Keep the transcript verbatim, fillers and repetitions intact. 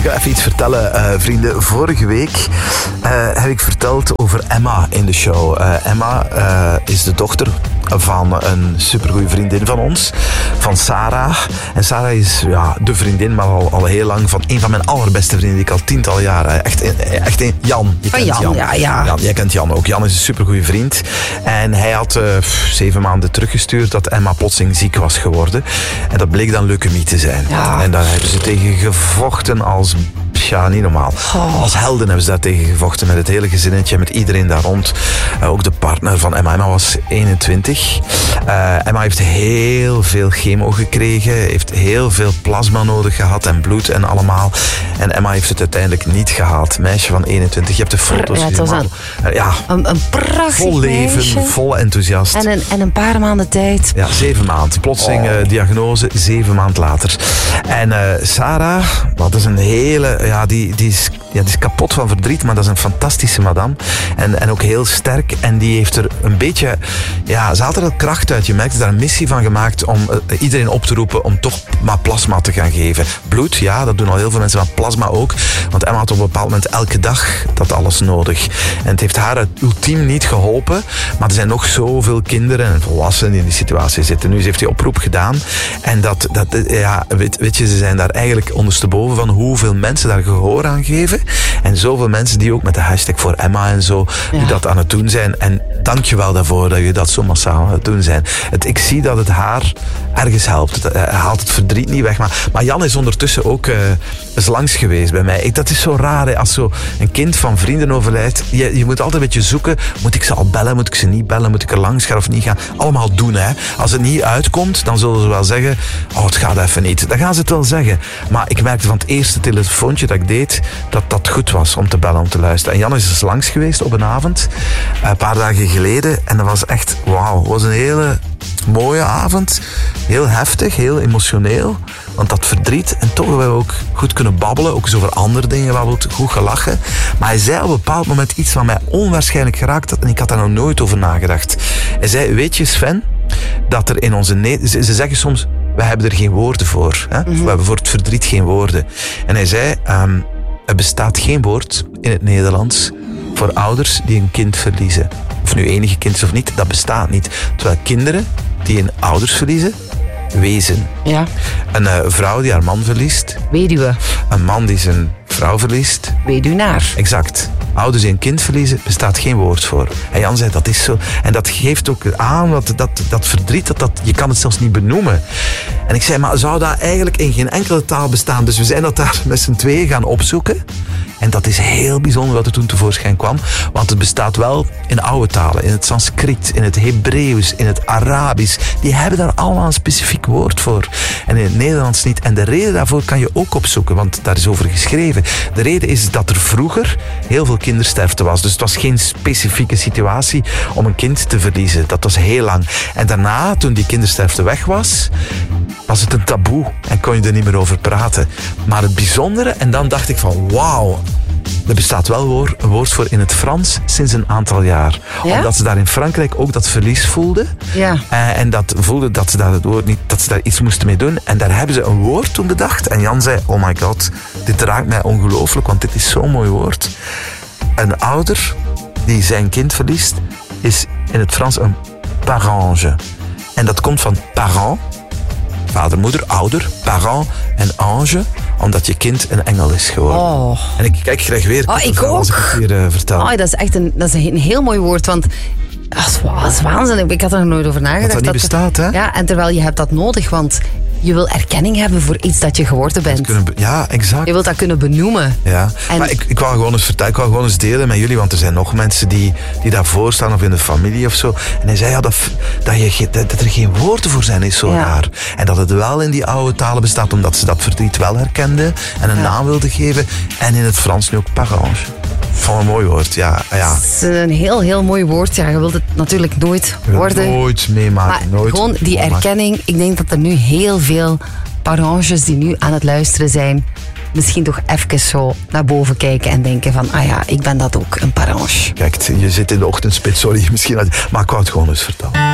ga even iets vertellen, uh, vrienden. Vorige week uh, heb ik verteld over Emma in de show. Uh, Emma uh, is de dochter van een supergoeie vriendin van ons, van Sarah. En Sarah is ja, de vriendin, maar al, al heel lang, van een van mijn allerbeste vrienden die ik al tientallen jaren. Echt, echt een Jan. Je van kent Jan, Jan. Ja, ja. Jan. Jij kent Jan ook. Jan is een supergoeie vriend. En hij had uh, zeven maanden teruggestuurd dat Emma plotseling ziek was geworden. En dat bleek dan leukemie te zijn. Ja. En daar hebben ze tegen gevochten als... Ja, niet normaal. Oh. Als helden hebben ze daar tegen gevochten met het hele gezinnetje, met iedereen daar rond. Uh, ook de partner van Emma. Emma was eenentwintig. Uh, Emma heeft heel veel chemo gekregen, heeft heel veel plasma nodig gehad en bloed en allemaal. En Emma heeft het uiteindelijk niet gehaald. Meisje van eenentwintig. Je hebt de foto's ja, het was een, uh, ja, een, een prachtig vol leven, meisje. vol enthousiast. En een, en een paar maanden tijd. Ja, zeven maanden. Plotseling uh, diagnose, zeven maand later. En uh, Sarah, dat is een hele... Ja, die, die, is, ja, die is kapot van verdriet, maar dat is een fantastische madame. En, en ook heel sterk. En die heeft er een beetje... Ja, ze haalt er wel kracht uit. Je merkt, ze daar een missie van gemaakt om uh, iedereen op te roepen om toch maar plasma te gaan geven. Bloed, ja, dat doen al heel veel mensen, maar plasma ook. Want Emma had op een bepaald moment elke dag dat alles nodig. En het heeft haar ultiem niet geholpen. Maar er zijn nog zoveel kinderen en volwassenen die in die situatie zitten. Nu, ze heeft die oproep gedaan. En dat, dat ja, weet, weet je, ze zijn daar eigenlijk ondersteboven van hoeveel mensen daar gehoor aan geven. En zoveel mensen die ook met de hashtag voor Emma en zo, die ja. dat aan het doen zijn. En dank je wel daarvoor dat je dat zo massaal aan het doen zijn. Het, ik zie dat het haar ergens helpt. Het uh, haalt het verdriet niet weg. Maar, maar Jan is ondertussen ook uh, eens langs geweest bij mij. Ik, dat is zo raar, hè, als zo een kind van vrienden overlijdt. Je, je moet altijd een beetje zoeken. Moet ik ze al bellen? Moet ik ze niet bellen? Moet ik er langs gaan of niet gaan? Allemaal doen, hè. Als het niet uitkomt, dan zullen ze wel zeggen, oh, het gaat even niet. Dan gaan ze het wel zeggen. Maar ik merkte van het eerste telefoontje dat ik deed, dat dat goed was om te bellen, om te luisteren. En Jan is dus langs geweest op een avond, een paar dagen geleden. En dat was echt, wauw, het was een hele mooie avond. Heel heftig, heel emotioneel. Want dat verdriet, en toch hebben we ook goed kunnen babbelen, ook eens over andere dingen, we hebben goed gelachen. Maar hij zei op een bepaald moment iets wat mij onwaarschijnlijk geraakt had en ik had daar nog nooit over nagedacht. Hij zei, weet je Sven, dat er in onze... Ne- ze, ze zeggen soms, we hebben er geen woorden voor. Hè? Mm-hmm. We hebben voor het verdriet geen woorden. En hij zei, um, er bestaat geen woord in het Nederlands voor ouders die een kind verliezen. Of nu enige kind is of niet, dat bestaat niet. Terwijl kinderen die een ouders verliezen, wezen. Ja. Een uh, vrouw die haar man verliest. Weduwe. Een man die zijn vrouw verliest. Weduwnaar. Exact. Ouders die een kind verliezen, bestaat geen woord voor. En Jan zei, dat is zo. En dat geeft ook aan, dat, dat, dat verdriet, dat, dat, je kan het zelfs niet benoemen. En ik zei, maar zou dat eigenlijk in geen enkele taal bestaan? Dus we zijn dat daar met z'n tweeën gaan opzoeken. En dat is heel bijzonder wat er toen tevoorschijn kwam. Want het bestaat wel in oude talen. In het Sanskriet, in het Hebreeuws, in het Arabisch. Die hebben daar allemaal een specifiek woord voor. En in het Nederlands niet. En de reden daarvoor kan je ook opzoeken, want daar is over geschreven. De reden is dat er vroeger heel veel kindersterfte was. Dus het was geen specifieke situatie om een kind te verliezen. Dat was heel lang. En daarna, toen die kindersterfte weg was, was het een taboe en kon je er niet meer over praten. Maar het bijzondere, en dan dacht ik van wauw, er bestaat wel woord, een woord voor in het Frans sinds een aantal jaar. Ja? Omdat ze daar in Frankrijk ook dat verlies voelden. Ja. Uh, en dat voelden dat ze daar het woord niet, dat ze daar iets moesten mee doen. En daar hebben ze een woord toen bedacht. En Jan zei, oh my god, dit raakt mij ongelooflijk, want dit is zo'n mooi woord. Een ouder die zijn kind verliest, is in het Frans een parange. En dat komt van parent, vader, moeder, ouder, parent en ange, omdat je kind een engel is geworden. Oh. En ik kijk graag weer oh, ik ook. als ik het hier uh, vertel. Oh, dat is echt een, dat is een heel mooi woord, want dat is, dat is waanzinnig. Ik had er nog nooit over nagedacht. Dat dat niet bestaat, hè? Ja, en terwijl je hebt dat nodig, want je wil erkenning hebben voor iets dat je geworden bent. Be- ja, exact. Je wilt dat kunnen benoemen. Ja, en maar ik, ik wou gewoon eens vertellen, ik wou gewoon eens delen met jullie, want er zijn nog mensen die, die daarvoor staan of in de familie of zo. En hij zei ja, dat, dat, je, dat, dat er geen woorden voor zijn, is zo ja. raar. En dat het wel in die oude talen bestaat, omdat ze dat verdriet wel herkenden en een ja. naam wilden geven. En in het Frans nu ook parange. Van een mooi woord, ja. ja. Het is een heel, heel mooi woord. Ja, je wilt het natuurlijk nooit je worden. Nooit meemaken, maar nooit. Gewoon die erkenning. Ik denk dat er nu heel veel paranges die nu aan het luisteren zijn, misschien toch even zo naar boven kijken en denken van, ah ja, ik ben dat ook, een parange. Kijk, je zit in de ochtendspits, sorry, misschien, maar ik wou het gewoon eens vertellen.